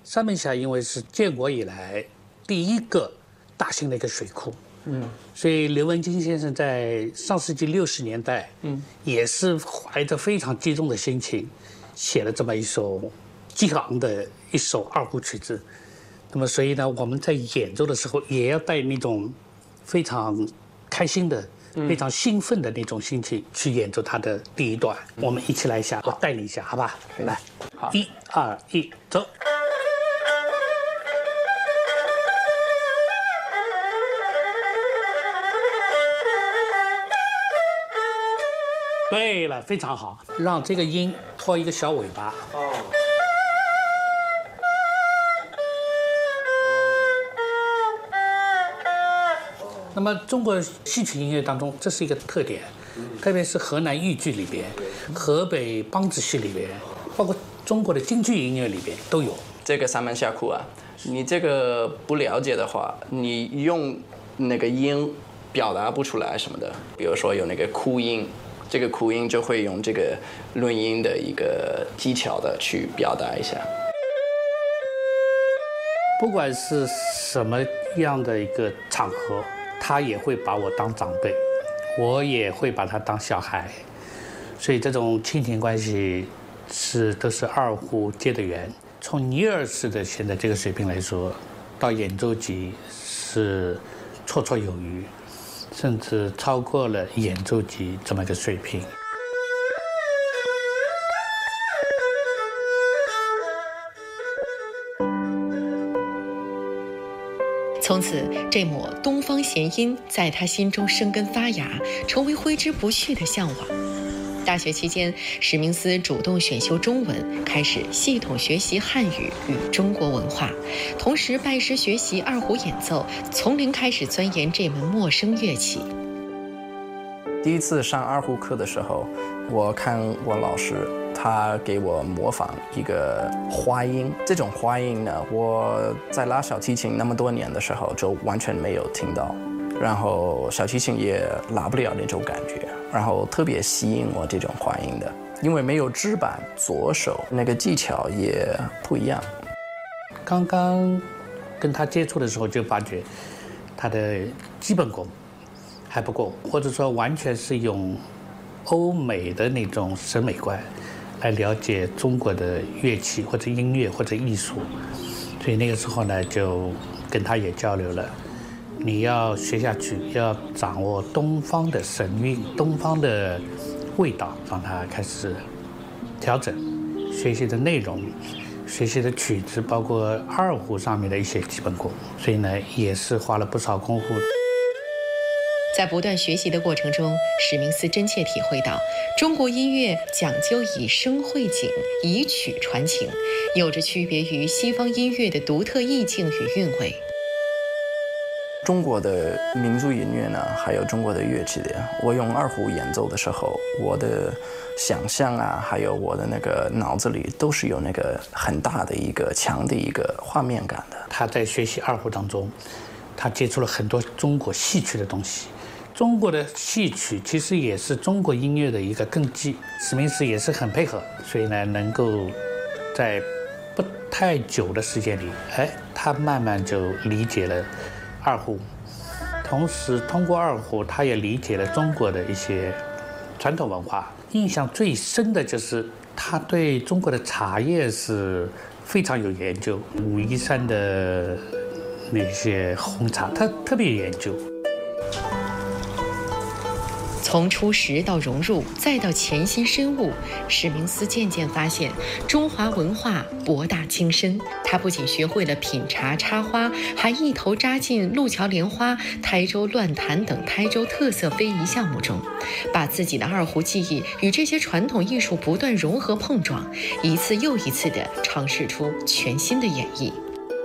三门峡因为是建国以来第一个大型的一个水库，所以刘文京先生在上世纪60年代，也是怀着非常激动的心情，写了这么一首激昂的一首二胡曲子。那么所以呢，我们在演奏的时候也要带那种非常开心的、非常兴奋的那种心情去演奏它的第一段。我们一起来一下，我带你一下，好吧？来， 好 ，1、2、1，走。对了，非常好，让这个音拖一个小尾巴。那么中国戏曲音乐当中，这是一个特点，特别是河南豫剧里边、河北梆子戏里边，包括中国的京剧音乐里边都有。 这个三门峡谷啊，你这个不了解的话，你用那个音表达不出来什么的。比如说有那个哭音，这个哭音就会用这个论音的一个技巧的去表达一下。 不管是什么样的一个场合，他也会把我当长辈，我也会把他当小孩，所以这种亲情关系都是二胡结的缘。从尼尔斯的现在这个水平来说，到演奏级是绰绰有余，甚至超过了演奏级这么一个水平。 从此，这抹东方弦音在他心中生根发芽，成为挥之不去的向往。大学期间，史明斯主动选修中文，开始系统学习汉语与中国文化，同时拜师学习二胡演奏，从零开始钻研这门陌生乐器。 第一次上二胡课的时候，我看我老师他给我模仿一个花音，这种花音呢，我在拉小提琴那么多年的时候就完全没有听到，然后小提琴也拉不了那种感觉，然后特别吸引我这种花音的，因为没有指板，左手那个技巧也不一样。 刚刚跟他接触的时候就发觉他的基本功还不够，或者说完全是用欧美的那种审美观来了解中国的乐器或者音乐或者艺术，所以那个时候呢，就跟他也交流了。你要学下去，要掌握东方的神韵、东方的味道，让他开始调整学习的内容、学习的曲子，包括二胡上面的一些基本功。所以呢，也是花了不少功夫。 在不断学习的过程中，史明斯真切体会到，中国音乐讲究以声会景，以曲传情，有着区别于西方音乐的独特意境与韵味。 中国的民族音乐呢，还有中国的乐器的，我用二胡演奏的时候，我的想象啊，还有我的那个脑子里都是有那个很大的一个强的一个画面感的。 他在学习二胡当中，他接触了很多中国戏曲的东西。中国的戏曲其实也是中国音乐的一个根基，史明斯也是很配合，所以呢，能够在不太久的时间里，他慢慢就理解了二胡，同时通过二胡，他也理解了中国的一些传统文化。印象最深的就是他对中国的茶叶是非常有研究，武夷山的那些红茶，他特别有研究。 从初识到融入，再到潜心深悟，史明斯渐渐发现中华文化博大精深。他不仅学会了品茶插花，还一头扎进路桥莲花、台州乱弹等台州特色非遗项目中，把自己的二胡技艺与这些传统艺术不断融合碰撞，一次又一次地尝试出全新的演绎。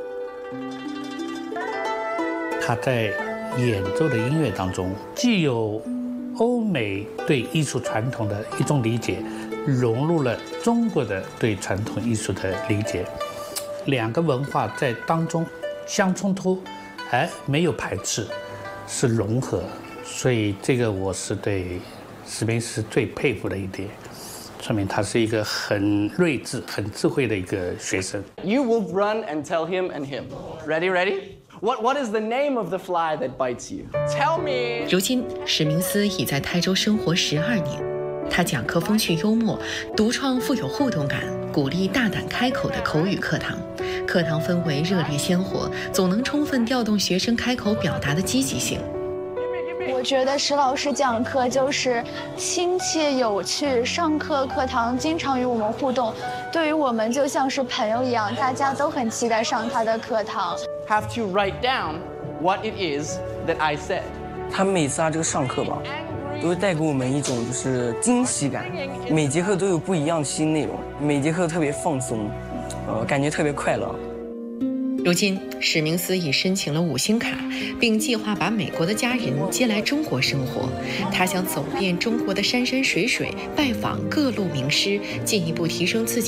他在演奏的音乐当中，既有欧美对艺术传统的一种理解，融入了中国的对传统艺术的理解，两个文化在当中相冲突，没有排斥，是融合。所以这个我是对史明斯最佩服的一点。 说明他是一个很睿智、很智慧的一个学生。 You will run and tell him and him. Ready, ready? What is the name of the fly that bites you? Tell me. 如今，史明斯已在台州生活12年。他讲课风趣幽默，独创富有互动感，鼓励大胆开口的口语课堂。课堂氛围热烈鲜活，总能充分调动学生开口表达的积极性。 我觉得史老师讲课就是亲切有趣，上课课堂经常与我们互动，对于我们就像是朋友一样，大家都很期待上他的课堂。 Have to write down what it is that I said. 他每次这个上课吧，都会带给我们一种就是惊喜感，每节课都有不一样的新内容，每节课特别放松，感觉特别快乐。 如今，史明斯已申请了5星卡，并计划把美国的家人接来中国生活。他想走遍中国的山山水水，拜访各路名师，进一步提升自己